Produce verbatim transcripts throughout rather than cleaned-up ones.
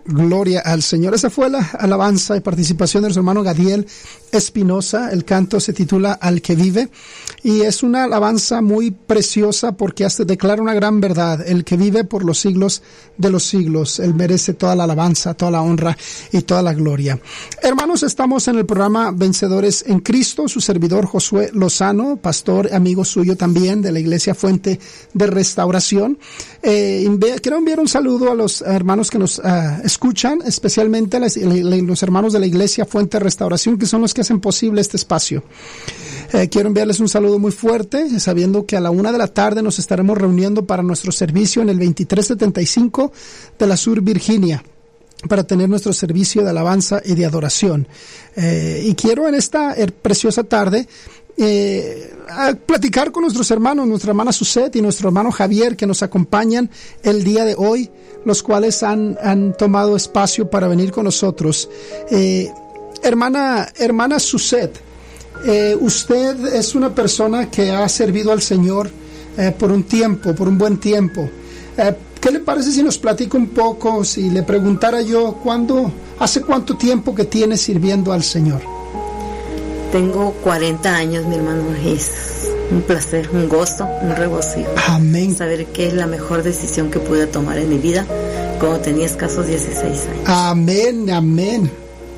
Gloria al Señor. Esa fue la alabanza y participación de nuestro hermano Gadiel Espinosa. El canto se titula Al que vive y es una alabanza muy preciosa porque hace declara una gran verdad. El que vive por los siglos de los siglos. Él merece toda la alabanza, toda la honra y toda la gloria. Hermanos, estamos en el programa Vencedores en Cristo. Su servidor Josué Lozano, pastor, amigo suyo también de la Iglesia Fuente de Restauración. Eh, envi- quiero enviar un saludo a los hermanos que nos uh, escuchan, especialmente las, los hermanos de la Iglesia Fuente de Restauración, que son los que hacen posible este espacio. Eh, quiero enviarles un saludo muy fuerte, sabiendo que a la una de la tarde nos estaremos reuniendo para nuestro servicio en el veintitrés setenta y cinco de la Sur Virginia, para tener nuestro servicio de alabanza y de adoración. Eh, y quiero en esta eh, preciosa tarde Eh, a platicar con nuestros hermanos, nuestra hermana Suset y nuestro hermano Javier, que nos acompañan el día de hoy, los cuales han, han tomado espacio para venir con nosotros. Eh, hermana, hermana Suset, eh, usted es una persona que ha servido al Señor eh, por un tiempo, por un buen tiempo. Eh, ¿Qué le parece si nos platica un poco, si le preguntara yo, ¿cuándo, hace cuánto tiempo que tiene sirviendo al Señor? Tengo cuarenta años, mi hermano. Es un placer, un gozo, un regocijo. Amén. Saber que es la mejor decisión que pude tomar en mi vida cuando tenía escasos dieciséis años. Amén, amén.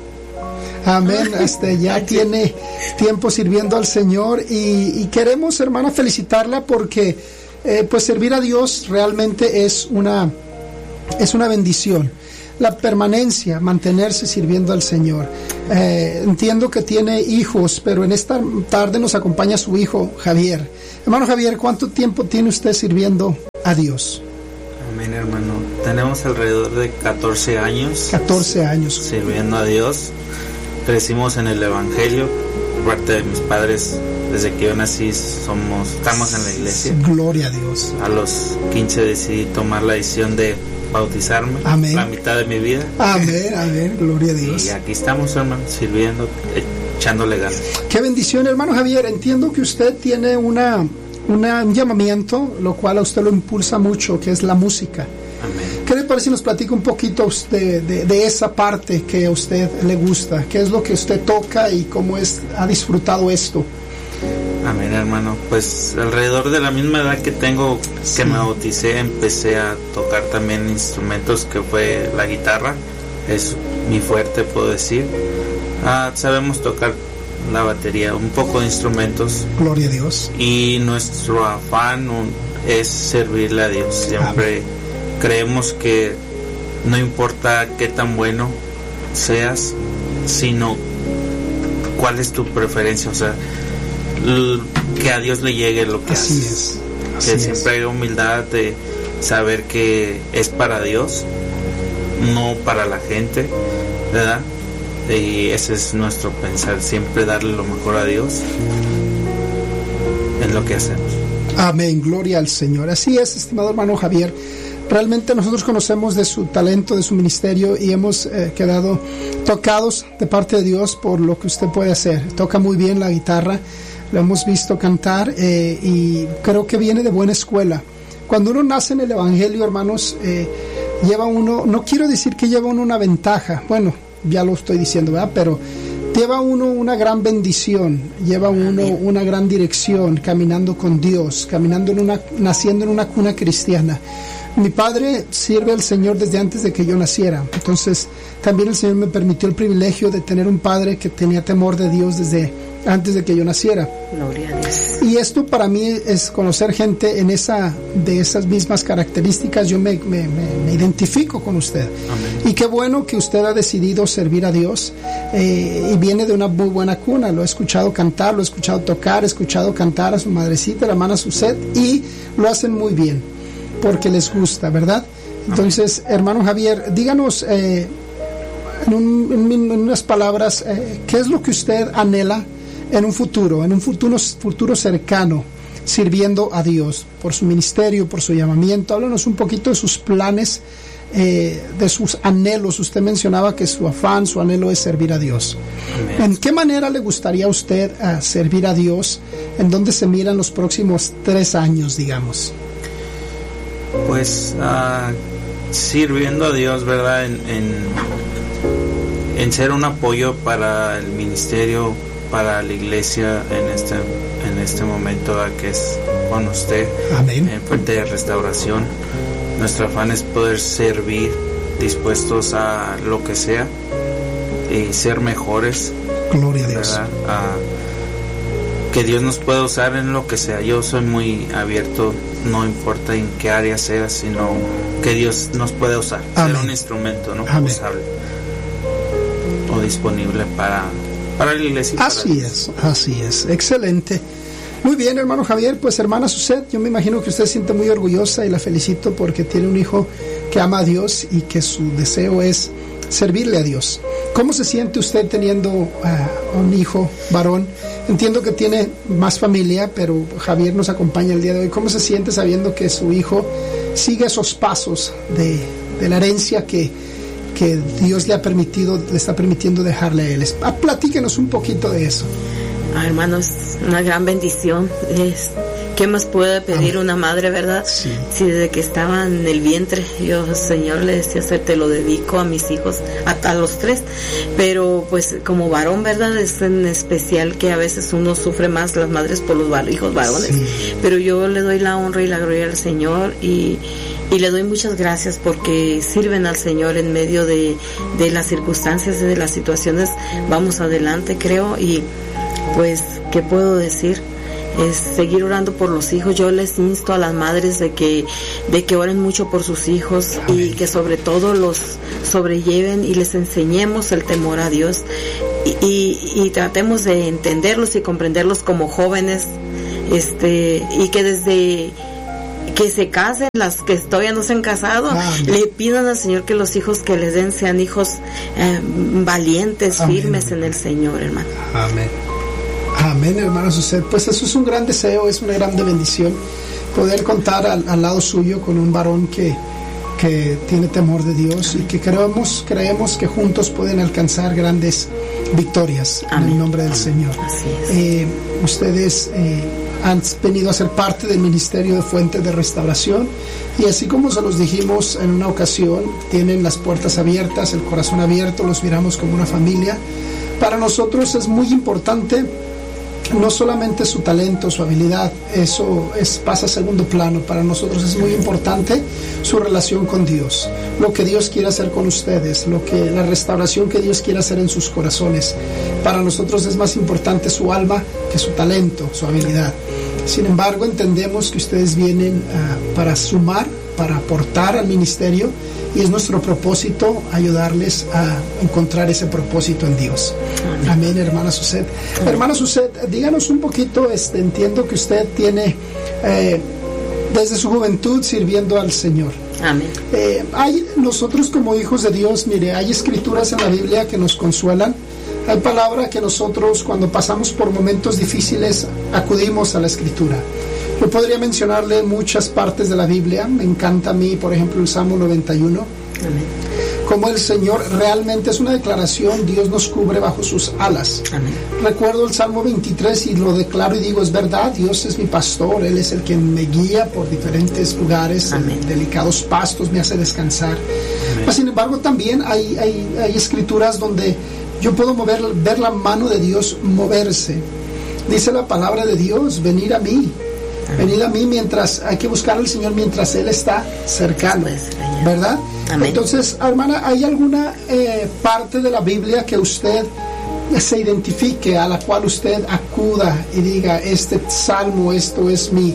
Amén. Este, ya tiene tiempo sirviendo al Señor y, y queremos, hermana, felicitarla porque eh, pues servir a Dios realmente es una, es una bendición. La permanencia, mantenerse sirviendo al Señor. Eh, entiendo que tiene hijos, pero en esta tarde nos acompaña su hijo Javier. Hermano Javier, ¿cuánto tiempo tiene usted sirviendo a Dios? Amén, hermano. Tenemos alrededor de catorce años. catorce años. Sirviendo a Dios. Crecimos en el Evangelio. Por parte de mis padres, desde que yo nací, somos, estamos en la iglesia. Gloria a Dios. A los quince decidí tomar la decisión de bautizarme. Amén. La mitad de mi vida. Amén, amén, gloria a Dios. Y aquí estamos, hermano, sirviendo, echándole ganas. Qué bendición, hermano Javier. Entiendo que usted tiene una, una, un llamamiento, lo cual a usted lo impulsa mucho, que es la música. Amén. ¿Qué le parece si nos platica un poquito de, de, de esa parte que a usted le gusta? ¿Qué es lo que usted toca y cómo es, ha disfrutado esto? Amén, hermano. Pues alrededor de la misma edad que tengo, sí. que me bauticé, empecé a tocar también instrumentos, que fue la guitarra. Es mi fuerte, puedo decir. Ah, sabemos tocar la batería, un poco de instrumentos. Gloria a Dios. Y nuestro afán un, es servirle a Dios. Siempre Amén. Creemos que no importa qué tan bueno seas, sino cuál es tu preferencia, o sea, que a Dios le llegue lo que así haces. Es, así que es. Siempre hay humildad de saber que es para Dios, no para la gente, ¿verdad? Y ese es nuestro pensar, siempre darle lo mejor a Dios en lo que hacemos. Amén, gloria al Señor. Así es, estimado hermano Javier. Realmente nosotros conocemos de su talento, de su ministerio y hemos eh, quedado tocados de parte de Dios por lo que usted puede hacer. Toca muy bien la guitarra, lo hemos visto cantar eh, y creo que viene de buena escuela. Cuando uno nace en el Evangelio, hermanos, eh, lleva uno, no quiero decir que lleva uno una ventaja, bueno, ya lo estoy diciendo, ¿verdad? Pero lleva uno una gran bendición, lleva uno una gran dirección, caminando con Dios, caminando en una, naciendo en una cuna cristiana. Mi padre sirve al Señor desde antes de que yo naciera, entonces también el Señor me permitió el privilegio de tener un padre que tenía temor de Dios desde antes de que yo naciera. Gloria a Dios. Y esto para mí es conocer gente en esa, de esas mismas características. Yo me, me, me, me identifico con usted. Amén. Y qué bueno que usted ha decidido servir a Dios eh, y viene de una muy buena cuna. Lo he escuchado cantar, lo he escuchado tocar, he escuchado cantar a su madrecita, la hermana Suset, y lo hacen muy bien porque les gusta, ¿verdad? Entonces, hermano Javier, díganos eh, en, un, en, en unas palabras, eh, ¿qué es lo que usted anhela en un futuro, en un futuro, futuro cercano, sirviendo a Dios, por su ministerio, por su llamamiento? Háblanos un poquito de sus planes, eh, de sus anhelos. Usted mencionaba que su afán, su anhelo es servir a Dios. Amén. ¿En qué manera le gustaría a usted uh, servir a Dios? ¿En dónde se miran los próximos tres años, digamos? Pues uh, sirviendo a Dios, ¿verdad? En, en, en ser un apoyo para el ministerio, para la iglesia en este, en este momento, ¿verdad? Que es con usted. Amén. En Fuente de Restauración. Nuestro afán es poder servir, dispuestos a lo que sea y ser mejores. Gloria a Dios. ¿Verdad? A, que Dios nos pueda usar en lo que sea. Yo soy muy abierto, no importa en qué área sea, sino que Dios nos pueda usar. Amén. Ser un instrumento, ¿no? Amén. Usable o disponible para, para la iglesia. Así para es, así es. Excelente. Muy bien, hermano Javier. Pues hermana Suset, yo me imagino que usted se siente muy orgullosa y la felicito porque tiene un hijo que ama a Dios y que su deseo es servirle a Dios. ¿Cómo se siente usted teniendo uh, un hijo varón? Entiendo que tiene más familia, pero Javier nos acompaña el día de hoy. ¿Cómo se siente sabiendo que su hijo sigue esos pasos de, de la herencia que, que Dios le ha permitido, le está permitiendo dejarle a él? Ah, platíquenos un poquito de eso. Ah, hermanos, una gran bendición. Es, ¿qué más puede pedir Amén. Una madre, verdad? Sí. Si desde que estaba en el vientre, yo, Señor, le decía, te lo dedico a mis hijos, a, a los tres. Pero, pues, como varón, ¿verdad? Es en especial que a veces uno sufre más las madres por los hijos varones. Sí. Pero yo le doy la honra y la gloria al Señor y... Y le doy muchas gracias porque sirven al Señor en medio de, de las circunstancias, de las situaciones. Vamos adelante, creo. Y pues, ¿qué puedo decir? Es seguir orando por los hijos. Yo les insto a las madres de que, de que oren mucho por sus hijos. Amén. Y que sobre todo los sobrelleven y les enseñemos el temor a Dios. Y, y, y tratemos de entenderlos y comprenderlos como jóvenes. Este, y que desde... que se casen, las que todavía no se han casado, Amén. Le pidan al Señor que los hijos que les den sean hijos eh, valientes, Amén. Firmes en el Señor, hermano. Amén. Amén, hermano Suset. Pues eso es un gran deseo, es una grande bendición poder contar al, al lado suyo con un varón que, que tiene temor de Dios Amén. Y que creemos, creemos que juntos pueden alcanzar grandes victorias Amén. En el nombre del Amén. Señor. Así es. Eh, ustedes eh, han venido a ser parte del ministerio de Fuente de Restauración y así como se los dijimos en una ocasión, tienen las puertas abiertas, el corazón abierto, los miramos como una familia. Para nosotros es muy importante no solamente su talento, su habilidad, eso es, pasa a segundo plano. Para nosotros es muy importante su relación con Dios, lo que Dios quiere hacer con ustedes, lo que, la restauración que Dios quiere hacer en sus corazones. Para nosotros es más importante su alma que su talento, su habilidad. Sin embargo, entendemos que ustedes vienen uh, para sumar, para aportar al ministerio, y es nuestro propósito ayudarles a encontrar ese propósito en Dios. Amén, Amén, hermana Suset. Amén. Hermana Suset, díganos un poquito, este, entiendo que usted tiene eh, desde su juventud sirviendo al Señor. Amén. Eh, hay, nosotros como hijos de Dios, mire, hay escrituras en la Biblia que nos consuelan. Hay palabra que nosotros cuando pasamos por momentos difíciles acudimos a la escritura. Yo podría mencionarle muchas partes de la Biblia. Me encanta a mí, por ejemplo, el Salmo noventa y uno. Amén. Como el Señor realmente es una declaración, Dios nos cubre bajo sus alas. Amén. Recuerdo el Salmo veintitrés y lo declaro y digo, es verdad, Dios es mi pastor, Él es el que me guía por diferentes lugares, en delicados pastos me hace descansar. Mas, sin embargo, también hay, hay, hay escrituras donde yo puedo mover, ver la mano de Dios moverse. Dice la palabra de Dios, venid a mí. Venid a mí mientras, hay que buscar al Señor mientras Él está cercano, ¿verdad? Amén. Entonces, hermana, ¿hay alguna eh, parte de la Biblia que usted se identifique, a la cual usted acuda y diga, este salmo, esto es mi,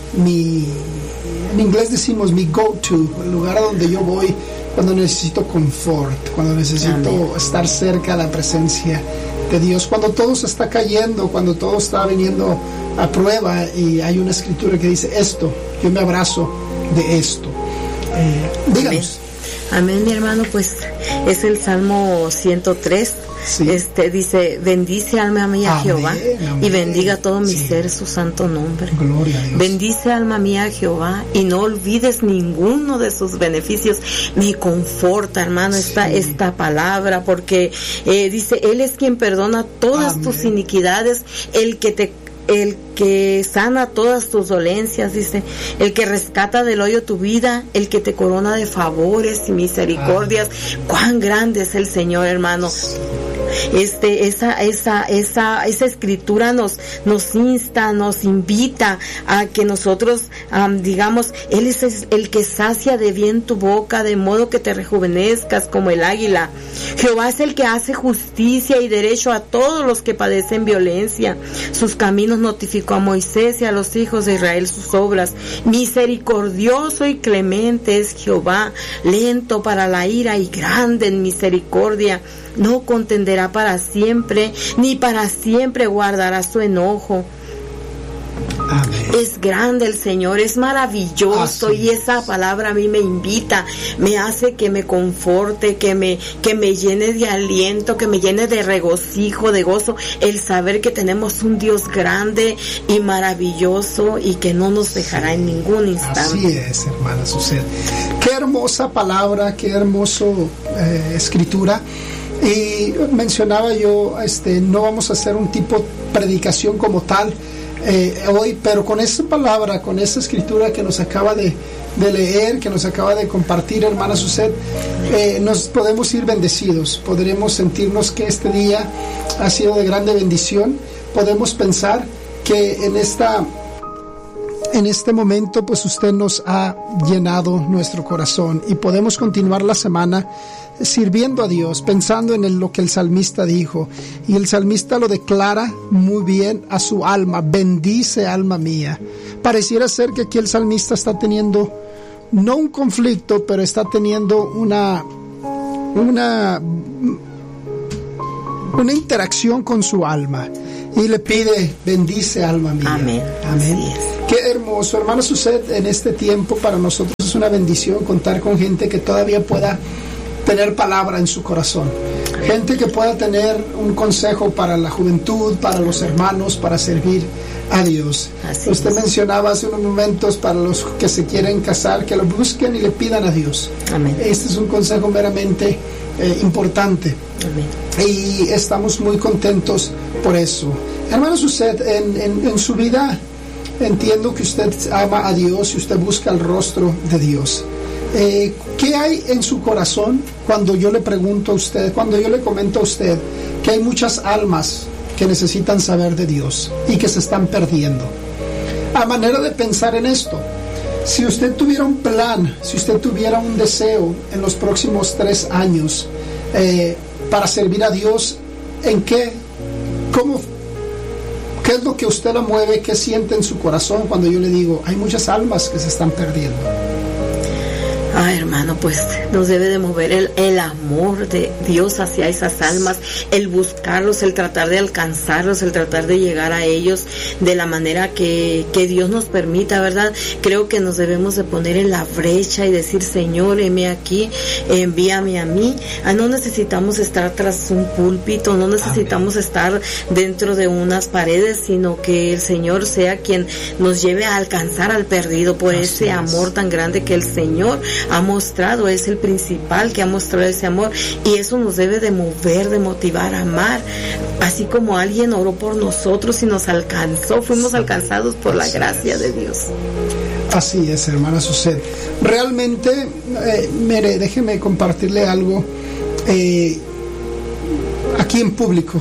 mi, en inglés decimos mi go-to, el lugar a donde yo voy cuando necesito confort, cuando necesito Amén. Estar cerca de la presencia de Dios, cuando todo se está cayendo, cuando todo está viniendo a prueba y hay una escritura que dice esto, yo me abrazo de esto? Eh, díganos. Amén. Amén, mi hermano, pues es el Salmo ciento tres. Sí. Este dice, bendice alma mía a Jehová, amén, y bendiga todo mi sí. ser su santo nombre. Gloria a Dios. Bendice alma mía a Jehová y no olvides ninguno de sus beneficios. Me conforta, hermano, sí. esta, esta palabra, porque eh, dice, Él es quien perdona todas amén. Tus iniquidades, el que te el que sana todas tus dolencias, dice, el que rescata del hoyo tu vida, el que te corona de favores y misericordias. Ah. Cuán grande es el Señor, hermano. Este, esa, esa, esa, esa escritura nos, nos insta, nos invita a que nosotros, um, digamos, Él es el que sacia de bien tu boca, de modo que te rejuvenezcas como el águila. Jehová es el que hace justicia y derecho a todos los que padecen violencia. Sus caminos notificó a Moisés y a los hijos de Israel sus obras. Misericordioso y clemente es Jehová, lento para la ira y grande en misericordia. No contenderá para siempre, ni para siempre guardará su enojo. Amén. Es grande el Señor, es maravilloso. Así y esa es. Palabra a mí me invita, me hace que me conforte, que me, que me llene de aliento, que me llene de regocijo, de gozo, el saber que tenemos un Dios grande y maravilloso y que no nos dejará sí. en ningún instante. Así es, hermana Suset. Qué hermosa palabra, qué hermoso eh, escritura. Y mencionaba yo, este, no vamos a hacer un tipo de predicación como tal eh, hoy, pero con esa palabra, con esa escritura que nos acaba de, de leer, que nos acaba de compartir hermana Suset, eh, nos podemos ir bendecidos, podremos sentirnos que este día ha sido de grande bendición, podemos pensar que en esta en este momento pues usted nos ha llenado nuestro corazón y podemos continuar la semana sirviendo a Dios, pensando en el, lo que el salmista dijo, y el salmista lo declara muy bien a su alma: bendice alma mía. Pareciera ser que aquí el salmista está teniendo no un conflicto, pero está teniendo una una una interacción con su alma y le pide: bendice alma mía. Amén. Amén. Qué hermoso, hermano Suset. En este tiempo para nosotros es una bendición contar con gente que todavía pueda tener palabra en su corazón, gente que pueda tener un consejo para la juventud, para los hermanos, para servir a Dios. Así Usted es. mencionaba hace unos momentos para los que se quieren casar, que lo busquen y le pidan a Dios. Amén. Este es un consejo meramente eh, importante. Amén. Y estamos muy contentos por eso. Hermano Suset, en, en, en su vida entiendo que usted ama a Dios y usted busca el rostro de Dios. Eh, ¿Qué hay en su corazón cuando yo le pregunto a usted, cuando yo le comento a usted que hay muchas almas que necesitan saber de Dios y que se están perdiendo? A manera de pensar en esto, si usted tuviera un plan, si usted tuviera un deseo en los próximos tres años eh, para servir a Dios, ¿en qué? ¿Cómo? ¿Qué es lo que usted la mueve? ¿Qué siente en su corazón cuando yo le digo hay muchas almas que se están perdiendo? Ah, hermano, pues nos debe de mover el, el amor de Dios hacia esas almas, el buscarlos, el tratar de alcanzarlos, el tratar de llegar a ellos de la manera que, que Dios nos permita, ¿verdad? Creo que nos debemos de poner en la brecha y decir: Señor, heme aquí, envíame a mí. Ah, no necesitamos estar tras un púlpito, no necesitamos Amén. estar dentro de unas paredes, sino que el Señor sea quien nos lleve a alcanzar al perdido por Así ese es. amor tan grande que el Señor ha mostrado, es el principal que ha mostrado ese amor, y eso nos debe de mover, de motivar a amar, así como alguien oró por nosotros y nos alcanzó, fuimos sí. alcanzados por la gracia de Dios. Así es, hermana Suset. Realmente, eh, mire, déjeme compartirle algo eh, aquí en público.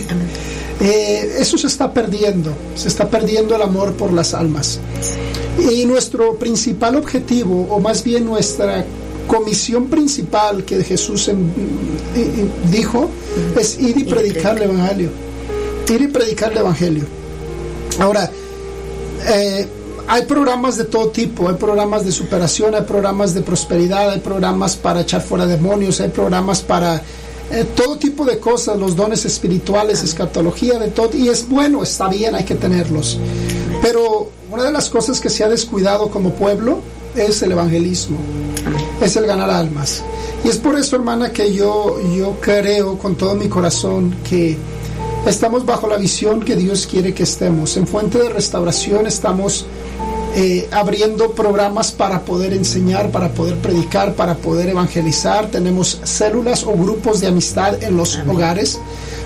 eh, eso se está perdiendo, se está perdiendo el amor por las almas. Y nuestro principal objetivo, o más bien nuestra comisión principal que Jesús en, en, dijo, es ir y predicar el Evangelio. Ir y predicar el Evangelio. Ahora, eh, hay programas de todo tipo, hay programas de superación, hay programas de prosperidad, hay programas para echar fuera demonios, hay programas para eh, todo tipo de cosas, los dones espirituales, escatología, de todo, y es bueno, está bien, hay que tenerlos. Pero una de las cosas que se ha descuidado como pueblo es el evangelismo, es el ganar almas. Y es por eso, hermana, que yo, yo creo con todo mi corazón que estamos bajo la visión que Dios quiere que estemos. En Fuente de Restauración estamos eh, abriendo programas para poder enseñar, para poder predicar, para poder evangelizar. Tenemos células o grupos de amistad en los Amén. hogares,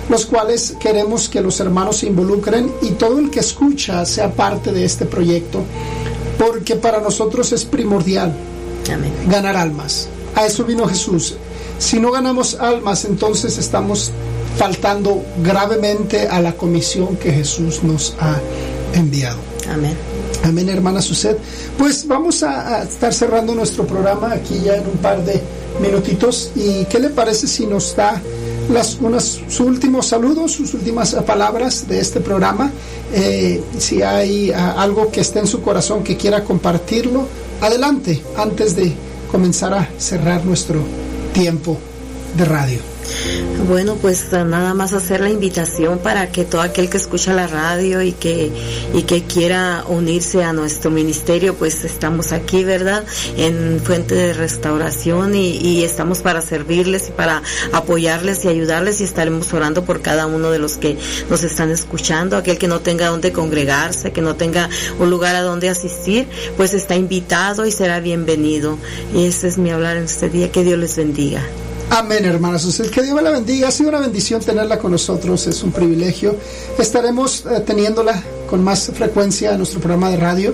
los cuales queremos que los hermanos se involucren y todo el que escucha sea parte de este proyecto, porque para nosotros es primordial Amén. Ganar almas. A eso vino Jesús. Si no ganamos almas, entonces estamos faltando gravemente a la comisión que Jesús nos ha enviado. Amén. Amén, hermana Suset. Pues vamos a, a estar cerrando nuestro programa aquí ya en un par de minutitos. ¿Y qué le parece si nos da las, unas, sus últimos saludos, sus últimas palabras de este programa? Eh, si hay uh, algo que esté en su corazón que quiera compartirlo, adelante, antes de comenzar a cerrar nuestro tiempo de radio. Bueno, pues nada más hacer la invitación para que todo aquel que escucha la radio y que y que quiera unirse a nuestro ministerio, pues estamos aquí, ¿verdad? En Fuente de Restauración y, y estamos para servirles y para apoyarles y ayudarles, y estaremos orando por cada uno de los que nos están escuchando. Aquel que no tenga donde congregarse, que no tenga un lugar a donde asistir, pues está invitado y será bienvenido. Y ese es mi hablar en este día. Que Dios les bendiga. Amén, hermanas. Que Dios me la bendiga. Ha sido una bendición tenerla con nosotros. Es un privilegio. Estaremos eh, teniéndola con más frecuencia en nuestro programa de radio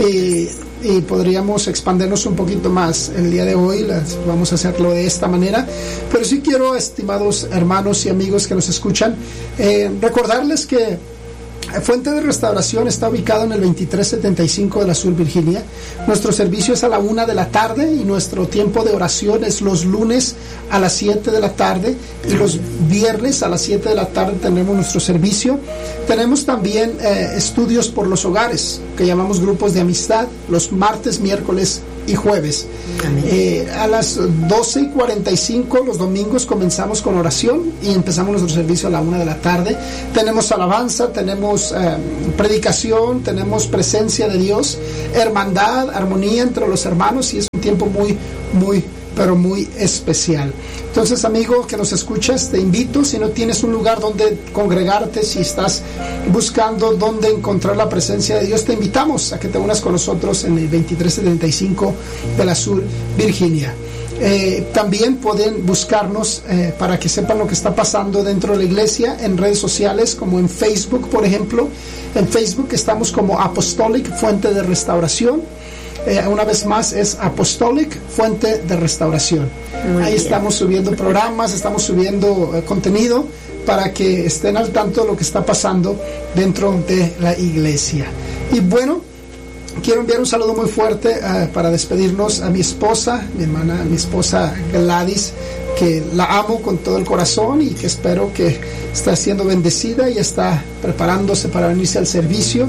y, y podríamos expandernos un poquito más el día de hoy. Las, vamos a hacerlo de esta manera. Pero sí quiero, estimados hermanos y amigos que nos escuchan, eh, recordarles que Fuente de Restauración está ubicado en el veintitrés setenta y cinco de la Sur Virginia. Nuestro servicio es a la una de la tarde y nuestro tiempo de oración es los lunes a las siete de la tarde y los viernes a las siete de la tarde tenemos nuestro servicio. Tenemos también eh, estudios por los hogares que llamamos grupos de amistad los martes, miércoles y jueves. Eh, a las doce y cuarenta y cinco los domingos comenzamos con oración y empezamos nuestro servicio a la una de la tarde. Tenemos alabanza, tenemos eh, predicación, tenemos presencia de Dios, hermandad, armonía entre los hermanos, y es un tiempo muy, muy, pero muy especial. Entonces, amigo que nos escuchas, te invito, si no tienes un lugar donde congregarte, si estás buscando dónde encontrar la presencia de Dios, te invitamos a que te unas con nosotros en el veintitrés setenta y cinco de la Sur Virginia. Eh, también pueden buscarnos eh, para que sepan lo que está pasando dentro de la iglesia en redes sociales, como en Facebook, por ejemplo. En Facebook estamos como Apostolic Fuente de Restauración. Eh, una vez más es Apostolic Fuente de Restauración. Muy Ahí bien. Estamos subiendo programas, estamos subiendo eh, contenido para que estén al tanto de lo que está pasando dentro de la iglesia. Y bueno, quiero enviar un saludo muy fuerte uh, para despedirnos a mi esposa, mi hermana, mi esposa Gladys, que la amo con todo el corazón y que espero que está siendo bendecida y está preparándose para venirse al servicio,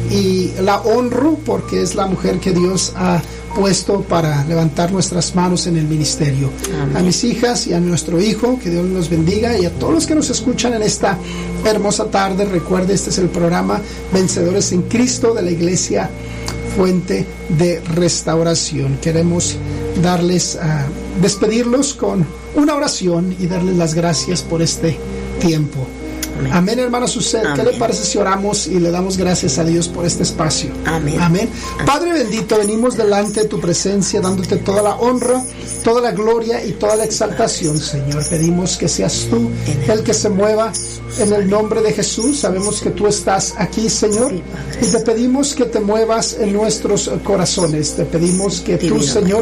y la honro porque es la mujer que Dios ha puesto para levantar nuestras manos en el ministerio. Amén. A mis hijas y a nuestro hijo, que Dios los bendiga, y a todos los que nos escuchan en esta hermosa tarde. Recuerde, este es el programa Vencedores en Cristo de la Iglesia Fuente de Restauración. Queremos darles a uh, despedirlos con una oración y darles las gracias por este tiempo. Amén, Amén, hermana Suset. ¿Qué le parece si oramos y le damos gracias a Dios por este espacio? Amén. Amén. Amén. Padre bendito, venimos delante de tu presencia dándote toda la honra, toda la gloria y toda la exaltación, Señor. Pedimos que seas tú el que se mueva en el nombre de Jesús. Sabemos que tú estás aquí, Señor, y te pedimos que te muevas en nuestros corazones. Te pedimos que tú, Señor,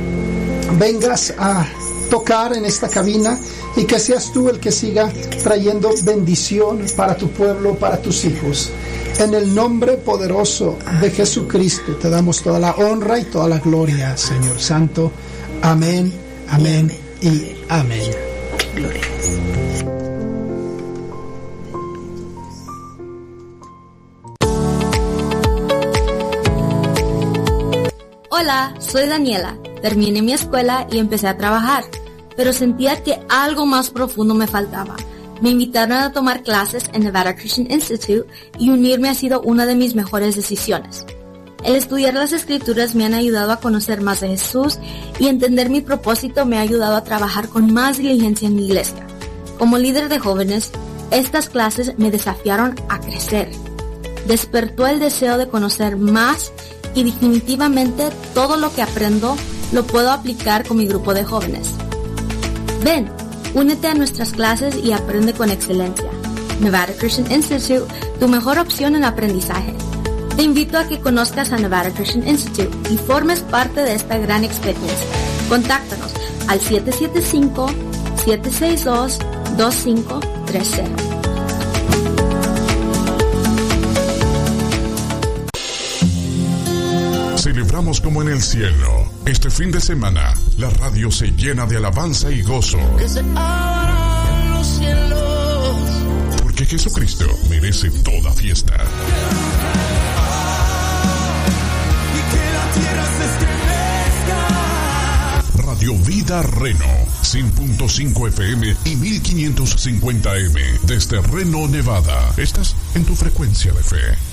vengas a tocar en esta cabina y que seas tú el que siga trayendo bendición para tu pueblo, para tus hijos. En el nombre poderoso de Jesucristo te damos toda la honra y toda la gloria, Señor Santo. Amén, amén y amén. Gloria. Hola, soy Daniela. Terminé mi escuela y empecé a trabajar, pero sentía que algo más profundo me faltaba. Me invitaron a tomar clases en Nevada Christian Institute y unirme ha sido una de mis mejores decisiones. El estudiar las escrituras me han ayudado a conocer más de Jesús y entender mi propósito me ha ayudado a trabajar con más diligencia en mi iglesia. Como líder de jóvenes, estas clases me desafiaron a crecer. Despertó el deseo de conocer más y definitivamente todo lo que aprendo lo puedo aplicar con mi grupo de jóvenes. Ven, Únete a nuestras clases y aprende con excelencia. Nevada Christian Institute, tu mejor opción en aprendizaje. Te invito a que conozcas a Nevada Christian Institute y formes parte de esta gran experiencia. Contáctanos al siete siete cinco, siete seis dos, dos cinco tres cero. Celebramos como en el cielo. Este fin de semana, la radio se llena de alabanza y gozo. Que se abran los cielos. Porque Jesucristo merece toda fiesta. Y que la tierra se estremezca. Radio Vida Reno, cien punto cinco F M y mil quinientos cincuenta M. Desde Reno, Nevada. Estás en tu frecuencia de fe.